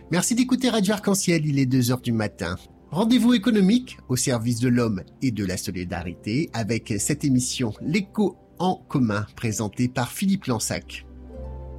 Merci d'écouter Radio Arc-en-Ciel, il est 2h du matin. Rendez-vous économique au service de l'homme et de la solidarité avec cette émission L'écho en commun présentée par Philippe Lansac.